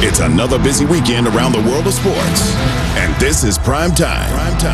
It's another busy weekend around the world of sports. And this is Prime Time.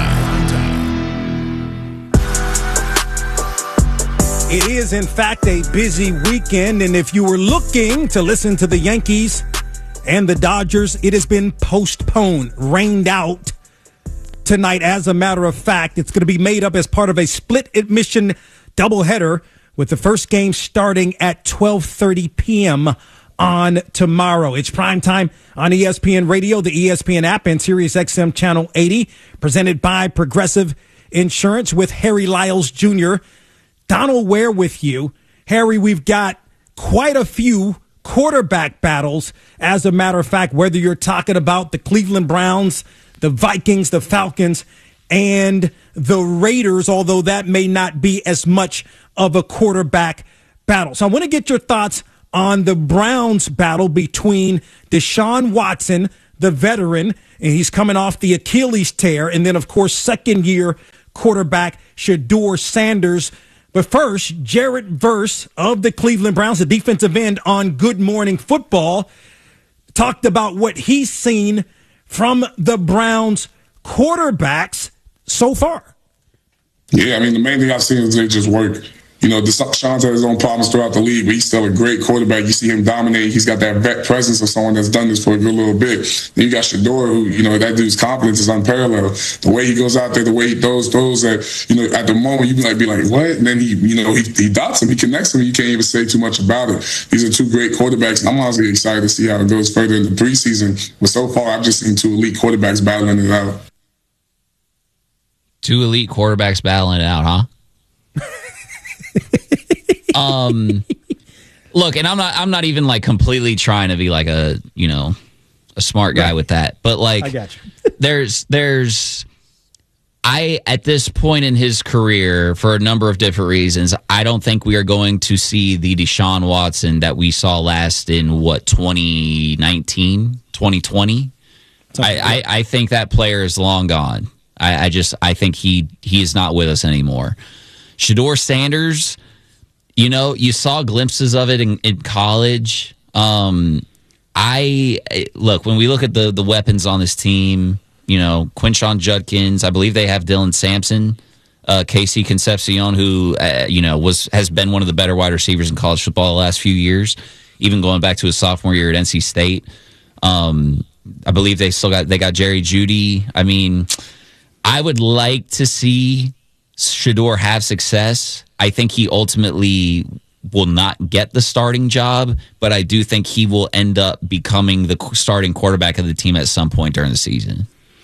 It is, in fact, a busy weekend. And if you were looking to listen to the Yankees and the Dodgers, it has been postponed, rained out tonight. As a matter of fact, it's going to be made up as part of a split admission doubleheader with the first game starting at 12:30 p.m. on tomorrow. It's Prime Time on ESPN Radio, the ESPN app, and Sirius XM Channel 80, presented by Progressive Insurance with Harry Lyles Jr. Donald Ware with you. Harry, we've got quite a few quarterback battles. As a matter of fact, whether you're talking about the Cleveland Browns, the Vikings, the Falcons, and the Raiders, although that may not be as much of a quarterback battle. So I want to get your thoughts on the Browns battle between Deshaun Watson, the veteran, and he's coming off the Achilles tear, and then, of course, second-year quarterback Shedeur Sanders. But first, Jared Verse of the Cleveland Browns, the defensive end on Good Morning Football, talked about what he's seen from the Browns quarterbacks so far. Yeah, I mean, the main thing I've seen is they just work. You know, Deshaun's had his own problems throughout the league, but he's still a great quarterback. You see him dominate. He's got that vet presence of someone that's done this for a good little bit. Then you got Shedeur, who, you know, that dude's confidence is unparalleled. The way he goes out there, the way he throws that, you know, at the moment you might be like, what? And then he dots him, he connects him. You can't even say too much about it. These are two great quarterbacks. I'm honestly excited to see how it goes further in the preseason. But so far, I've just seen two elite quarterbacks battling it out. Two elite quarterbacks battling it out, huh? Look, and I'm not even like completely trying to be like a smart guy with that, but like, I got you. At this point in his career, for a number of different reasons, I don't think we are going to see the Deshaun Watson that we saw last in 2019, 2020. I think that player is long gone. I think he is not with us anymore. Shedeur Sanders, you know, you saw glimpses of it in college. When we look at the weapons on this team, you know, Quinshon Judkins, I believe they have Dylan Sampson, Casey Concepcion, who has been one of the better wide receivers in college football the last few years, even going back to his sophomore year at NC State. I believe they got Jerry Jeudy. I mean, I would like to see Shedeur have success. I think he ultimately will not get the starting job, but I do think he will end up becoming the starting quarterback of the team at some point during the season.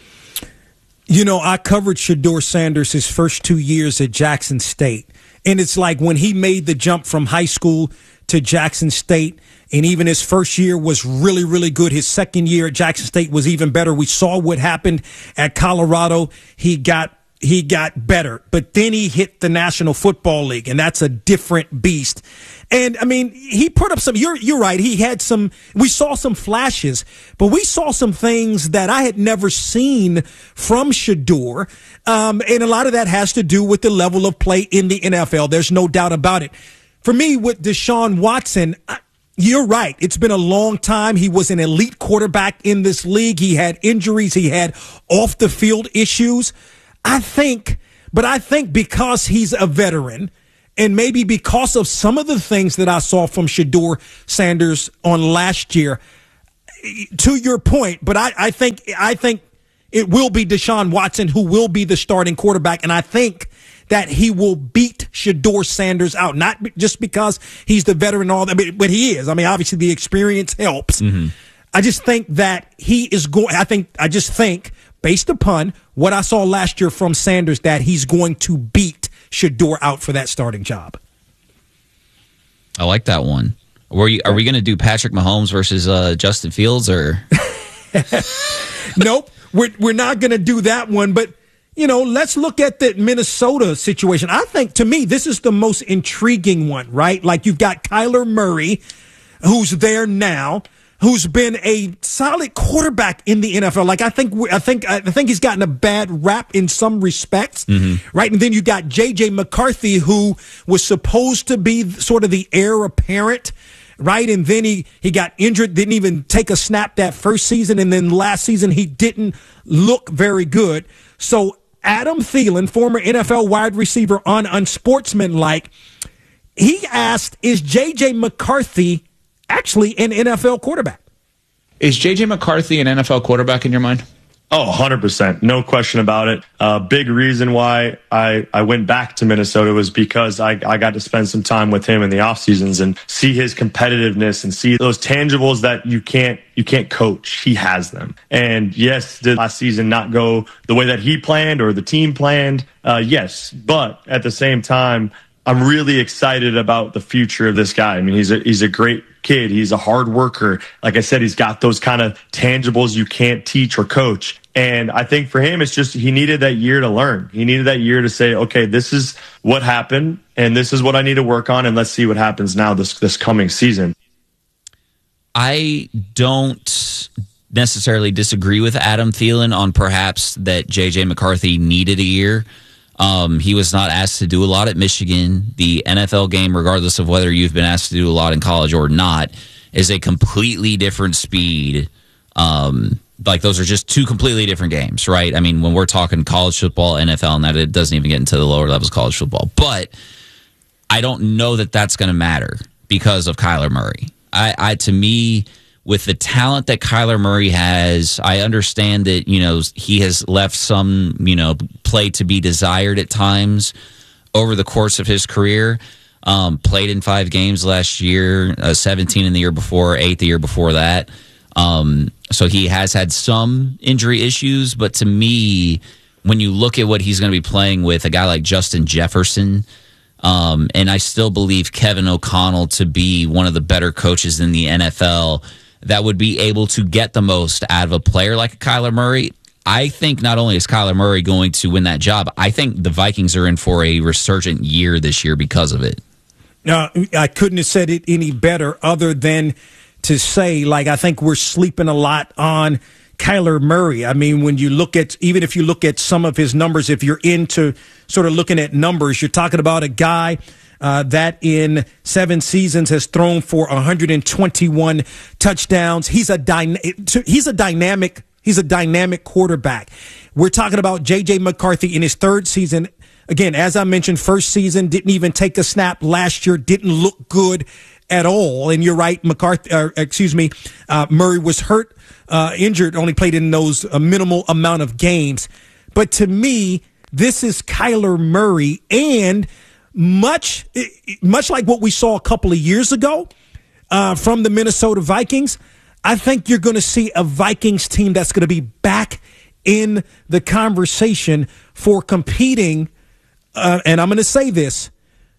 You know, I covered Shedeur Sanders his first 2 years at Jackson State, and it's like when he made the jump from high school to Jackson State, and even his first year was really, really good. His second year at Jackson State was even better. We saw what happened at Colorado. He got better, but then he hit the National Football League, and that's a different beast. And I mean, he put up some, you're right. We saw some flashes, but we saw some things that I had never seen from Shedeur. And a lot of that has to do with the level of play in the NFL. There's no doubt about it. For me, with Deshaun Watson, you're right. It's been a long time. He was an elite quarterback in this league. He had injuries. He had off the field issues. I think because he's a veteran, and maybe because of some of the things that I saw from Shedeur Sanders on last year, to your point, but I think it will be Deshaun Watson who will be the starting quarterback, and I think that he will beat Shedeur Sanders out, not just because he's the veteran and all that, but he is. I mean, obviously the experience helps. Mm-hmm. I just think that he is going. I just think, based upon what I saw last year from Sanders, that he's going to beat Shedeur out for that starting job. I like that one. Are we going to do Patrick Mahomes versus Justin Fields, or? Nope, we're not going to do that one. But you know, let's look at the Minnesota situation. I think, to me, this is the most intriguing one, right? Like, you've got Kyler Murray, who's there now, who's been a solid quarterback in the NFL. Like, I think he's gotten a bad rap in some respects, right? And then you got J.J. McCarthy, who was supposed to be sort of the heir apparent right? And then he got injured, didn't even take a snap that first season, and then last season he didn't look very good. So Adam Thielen, former NFL wide receiver on Unsportsmanlike, he asked, is J.J. McCarthy actually an NFL quarterback? Is J.J. McCarthy an NFL quarterback in your mind? Oh, 100%. No question about it. Big reason why I went back to Minnesota was because I got to spend some time with him in the off seasons and see his competitiveness and see those tangibles that you can't coach. He has them. And yes, did last season not go the way that he planned or the team planned? Yes. But at the same time, I'm really excited about the future of this guy. I mean, he's a great kid. He's a hard worker. Like I said, he's got those kind of tangibles you can't teach or coach. And I think for him, it's just he needed that year to learn. He needed that year to say, okay, this is what happened, and this is what I need to work on, and let's see what happens now this coming season. I don't necessarily disagree with Adam Thielen on perhaps that J.J. McCarthy needed a year. He was not asked to do a lot at Michigan. The NFL game, regardless of whether you've been asked to do a lot in college or not, is a completely different speed. Like those are just two completely different games, right? I mean, when we're talking college football, NFL, and that, it doesn't even get into the lower levels of college football. But I don't know that that's going to matter because of Kyler Murray. To me, with the talent that Kyler Murray has, I understand that, he has left some, play to be desired at times over the course of his career. Played in 5 games last year, 17 in the year before, 8 the year before that. So he has had some injury issues, but to me, when you look at what he's going to be playing with, a guy like Justin Jefferson, and I still believe Kevin O'Connell to be one of the better coaches in the NFL that would be able to get the most out of a player like Kyler Murray. I think not only is Kyler Murray going to win that job, I think the Vikings are in for a resurgent year this year because of it. No, I couldn't have said it any better other than to say, I think we're sleeping a lot on Kyler Murray. I mean, when you look at, even if you look at some of his numbers, if you're into sort of looking at numbers, you're talking about a guy that in 7 seasons has thrown for 121 touchdowns. He's a dynamic quarterback. We're talking about J.J. McCarthy in his 3rd season. Again, as I mentioned, first season, didn't even take a snap last year, didn't look good at all. And you're right, Murray was hurt, injured, only played in those a minimal amount of games. But to me, this is Kyler Murray, and much like what we saw a couple of years ago from the Minnesota Vikings, I think you're going to see a Vikings team that's going to be back in the conversation for competing, and I'm going to say this,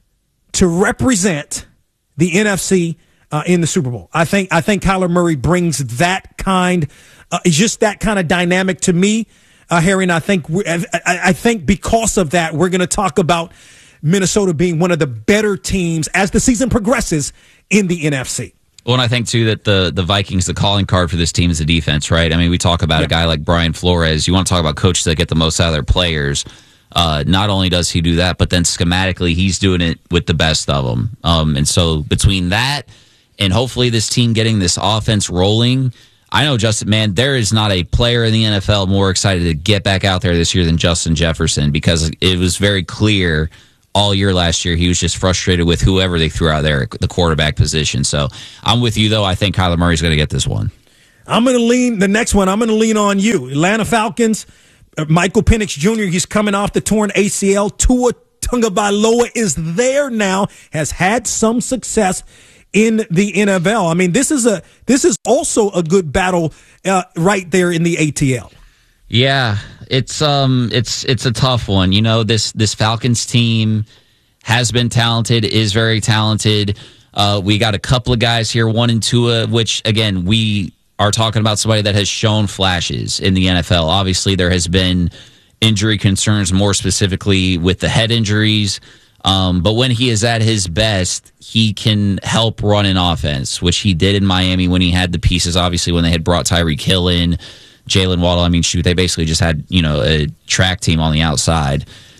to represent the NFC in the Super Bowl. I think Kyler Murray brings that kind, just that kind of dynamic to me, Harry. And I think because of that, we're going to talk about Minnesota being one of the better teams as the season progresses in the NFC. Well, and I think, too, that the Vikings, the calling card for this team is the defense, right? I mean, we talk about a guy like Brian Flores. You want to talk about coaches that get the most out of their players. Not only does he do that, but then schematically, he's doing it with the best of them. And so between that and hopefully this team getting this offense rolling, I know, Justin, man, there is not a player in the NFL more excited to get back out there this year than Justin Jefferson, because it was very clear all year last year he was just frustrated with whoever they threw out there at the quarterback position. So I'm with you, though. I think Kyler Murray's going to get this one. I'm going to lean on you. Atlanta Falcons, Michael Penix Jr., he's coming off the torn ACL. Tua Tagovailoa is there now, has had some success in the NFL. I mean, this is also a good battle right there in the ATL. Yeah, it's a tough one. This Falcons team has been talented, is very talented. We got a couple of guys here, one and Tua, which again we are talking about somebody that has shown flashes in the NFL. Obviously, there has been injury concerns, more specifically with the head injuries. But when he is at his best, he can help run an offense, which he did in Miami when he had the pieces. Obviously, when they had brought Tyreek Hill in, Jalen Waddle. I mean, shoot, they basically just had, a track team on the outside.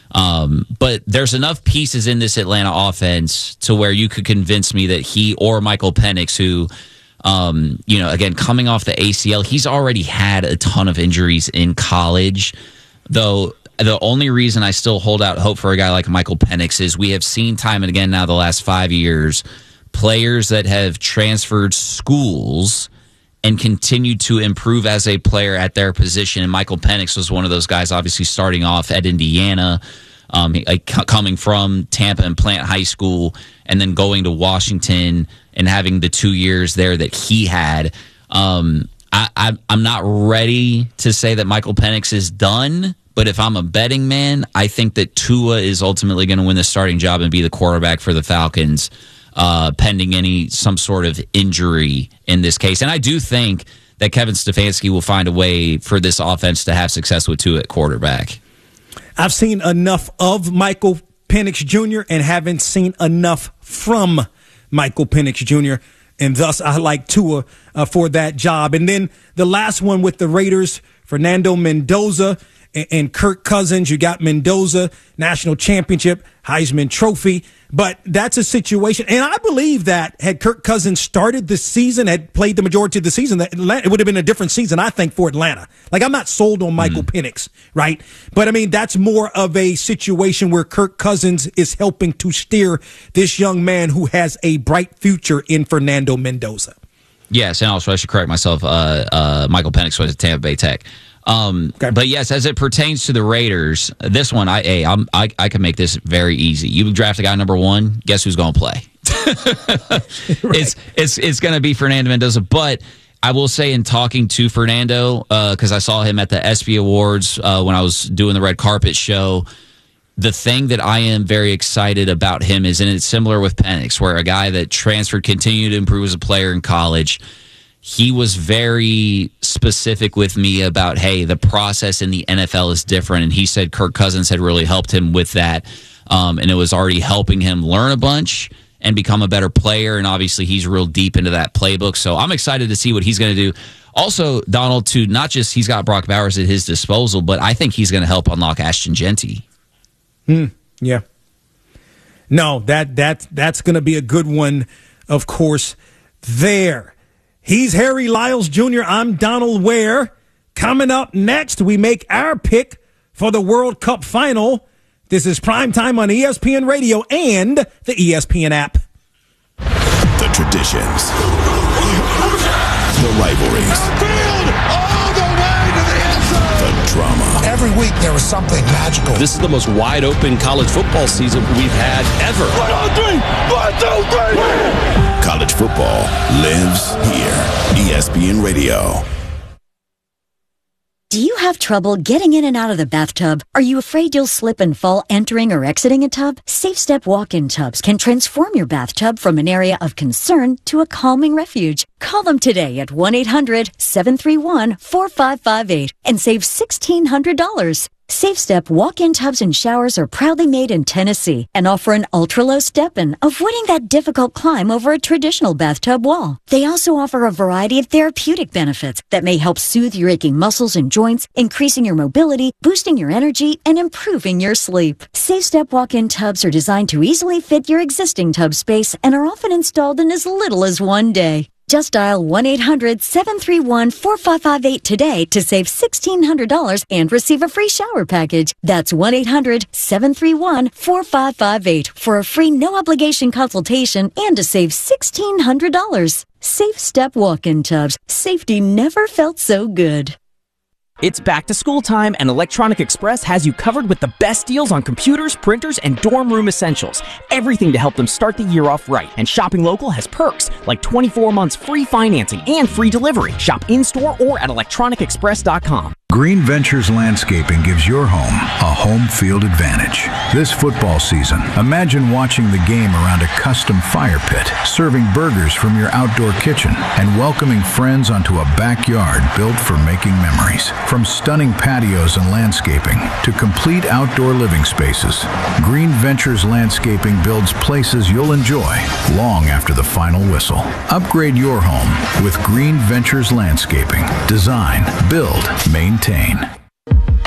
But there's enough pieces in this Atlanta offense to where you could convince me that he or Michael Penix, who, again, coming off the ACL, he's already had a ton of injuries in college. Though the only reason I still hold out hope for a guy like Michael Penix is we have seen time and again now the last 5 years, players that have transferred schools and continued to improve as a player at their position. And Michael Penix was one of those guys, obviously starting off at Indiana, coming from Tampa and Plant High School, and then going to Washington and having the 2 years there that he had. I'm not ready to say that Michael Penix is done, but if I'm a betting man, I think that Tua is ultimately going to win the starting job and be the quarterback for the Falcons, pending some sort of injury in this case. And I do think that Kevin Stefanski will find a way for this offense to have success with Tua at quarterback. I've seen enough of Michael Penix Jr. and haven't seen enough from Michael Penix Jr., and thus I like Tua for that job. And then the last one with the Raiders, Fernando Mendoza and Kirk Cousins. You got Mendoza, national championship, Heisman Trophy. But that's a situation, and I believe that had Kirk Cousins started the season, had played the majority of the season, that it would have been a different season, I think, for Atlanta. Like, I'm not sold on Michael Penix, right? But, I mean, that's more of a situation where Kirk Cousins is helping to steer this young man who has a bright future in Fernando Mendoza. Yes, and also I should correct myself. Michael Penix was at Tampa Bay Tech. Okay. But yes, as it pertains to the Raiders, this one, I can make this very easy. You draft a guy number 1, guess who's going to play? Right. It's going to be Fernando Mendoza. But I will say, in talking to Fernando, because I saw him at the ESPY Awards when I was doing the red carpet show, the thing that I am very excited about him is, and it's similar with Penix, where a guy that transferred, continued to improve as a player in college. He was very specific with me about, hey, the process in the NFL is different. And he said Kirk Cousins had really helped him with that. And it was already helping him learn a bunch and become a better player. And obviously he's real deep into that playbook. So I'm excited to see what he's going to do. Also, Donald, to not just he's got Brock Bowers at his disposal, but I think he's going to help unlock Ashton Genty. Yeah. No, that's going to be a good one, of course, there. He's Harry Lyles Jr. I'm Donald Ware. Coming up next, we make our pick for the World Cup final. This is Primetime on ESPN Radio and the ESPN app. The traditions. The rivalries. All the way to the end zone. The drama. Every week there was something magical. This is the most wide open college football season we've had ever. 1, 2, 3. College football lives here. ESPN Radio. Do you have trouble getting in and out of the bathtub? Are you afraid you'll slip and fall entering or exiting a tub? SafeStep walk-in tubs can transform your bathtub from an area of concern to a calming refuge. Call them today at 1-800-731-4558 and save $1,600. SafeStep walk-in tubs and showers are proudly made in Tennessee and offer an ultra-low step-in, avoiding that difficult climb over a traditional bathtub wall. They also offer a variety of therapeutic benefits that may help soothe your aching muscles and joints, increasing your mobility, boosting your energy, and improving your sleep. SafeStep walk-in tubs are designed to easily fit your existing tub space and are often installed in as little as 1 day. Just dial 1-800-731-4558 today to save $1,600 and receive a free shower package. That's 1-800-731-4558 for a free no-obligation consultation and to save $1,600. SafeStep walk-in tubs. Safety never felt so good. It's back to school time, and Electronic Express has you covered with the best deals on computers, printers, and dorm room essentials. Everything to help them start the year off right. And shopping local has perks like 24 months free financing and free delivery. Shop in-store or at electronicexpress.com. Green Ventures Landscaping gives your home a home field advantage. This football season, imagine watching the game around a custom fire pit, serving burgers from your outdoor kitchen, and welcoming friends onto a backyard built for making memories. From stunning patios and landscaping to complete outdoor living spaces, Green Ventures Landscaping builds places you'll enjoy long after the final whistle. Upgrade your home with Green Ventures Landscaping. Design, build, maintain.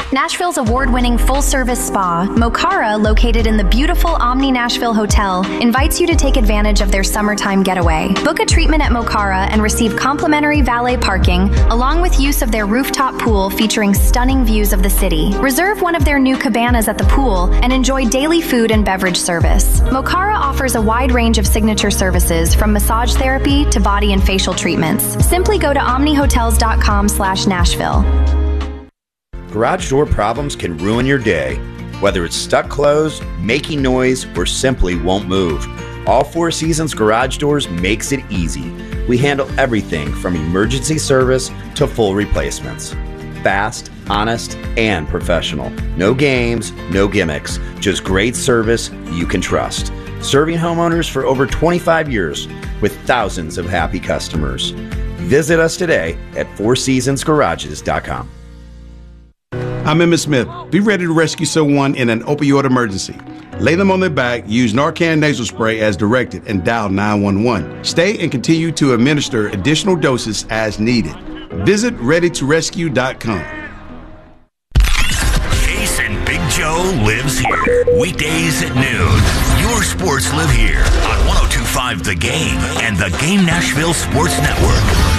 Nashville's award-winning full-service spa, Mokara, located in the beautiful Omni Nashville Hotel, invites you to take advantage of their summertime getaway. Book a treatment at Mokara and receive complimentary valet parking, along with use of their rooftop pool featuring stunning views of the city. Reserve one of their new cabanas at the pool and enjoy daily food and beverage service. Mokara offers a wide range of signature services, from massage therapy to body and facial treatments. Simply go to omnihotels.com/Nashville. Garage door problems can ruin your day. Whether it's stuck closed, making noise, or simply won't move, All Four Seasons Garage Doors makes it easy. We handle everything from emergency service to full replacements. Fast, honest, and professional. No games, no gimmicks, just great service you can trust. Serving homeowners for over 25 years with thousands of happy customers. Visit us today at fourseasonsgarages.com. I'm Emmitt Smith. Be ready to rescue someone in an opioid emergency. Lay them on their back, use Narcan nasal spray as directed, and dial 911. Stay and continue to administer additional doses as needed. Visit ReadyToRescue.com. Jason Big Joe lives here. Weekdays at noon. Your sports live here on 102.5 The Game and the Game Nashville Sports Network.